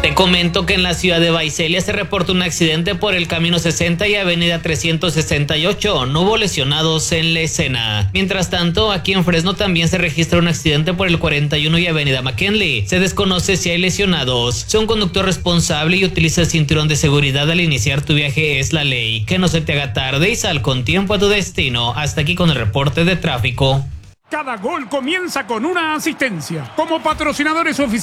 Te comento que en la ciudad de Visalia se reportó un accidente por el camino 60 y avenida 368. No hubo lesionados en la escena. Mientras tanto, aquí en Fresno también se registra un accidente por el 41 y avenida McKinley. Se desconoce si hay lesionados. Sé un conductor responsable y utiliza el cinturón de seguridad al iniciar tu viaje, es la ley. Que no se te haga tarde y sal con tiempo a tu destino. Hasta aquí con el reporte de tráfico. Cada gol comienza con una asistencia. Como patrocinadores oficiales